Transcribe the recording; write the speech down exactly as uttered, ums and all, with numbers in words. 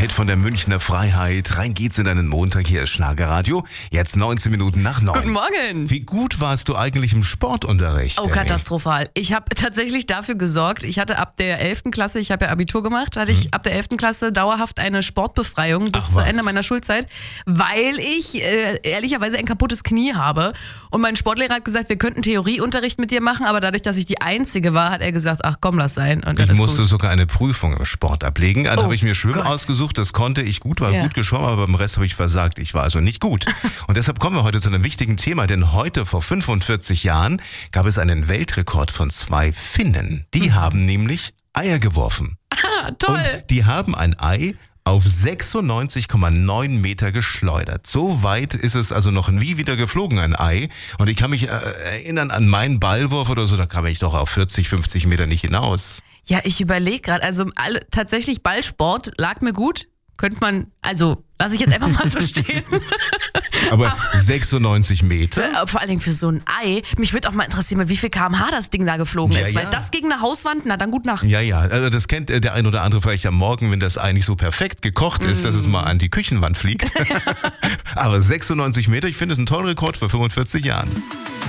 Hit von der Münchner Freiheit. Rein geht's in einen Montag. Hier ist Schlagerradio. Jetzt neunzehn Minuten nach neun. Guten Morgen. Wie gut warst du eigentlich im Sportunterricht? Oh, ey? katastrophal. Ich habe tatsächlich dafür gesorgt, ich hatte ab der elften Klasse, ich habe ja Abitur gemacht, hatte ich hm. ab der elften Klasse dauerhaft eine Sportbefreiung bis Ach, zu was? Ende meiner Schulzeit, weil ich äh, ehrlicherweise ein kaputtes Knie habe. Und mein Sportlehrer hat gesagt, wir könnten Theorieunterricht mit dir machen, aber dadurch, dass ich die Einzige war, hat er gesagt, ach komm, lass sein. Und ich das musste gut. sogar eine Prüfung im Sport ablegen. Dann Oh, habe ich mir Schwimmen Gott. ausgesucht, das konnte ich gut, war Ja. gut geschwommen, aber beim Rest habe ich versagt. Ich war also nicht gut. Und deshalb kommen wir heute zu einem wichtigen Thema, denn heute vor fünfundvierzig Jahren gab es einen Weltrekord von zwei Finnen. Die mhm. haben nämlich Eier geworfen. Ah, toll. Und die haben ein Ei auf sechsundneunzig Komma neun Meter geschleudert. So weit ist es also noch nie wieder geflogen, ein Ei. Und ich kann mich äh, erinnern an meinen Ballwurf oder so, da kam ich doch auf vierzig, fünfzig Meter nicht hinaus. Ja, ich überlege gerade, also alle, tatsächlich Ballsport lag mir gut. Könnte man, also lasse ich jetzt einfach mal so stehen. Aber sechsundneunzig Meter? Für, vor allen Dingen für so ein Ei. Mich würde auch mal interessieren, wie viel Kilometer pro Stunde das Ding da geflogen Ja, ist. ja. Weil das gegen eine Hauswand, na dann gut Nacht. Ja, ja, also das kennt der ein oder andere vielleicht am Morgen, wenn das Ei nicht so perfekt gekocht ist, mm. dass es mal an die Küchenwand fliegt. Aber sechsundneunzig Meter, ich finde es ein toller Rekord für fünfundvierzig Jahren.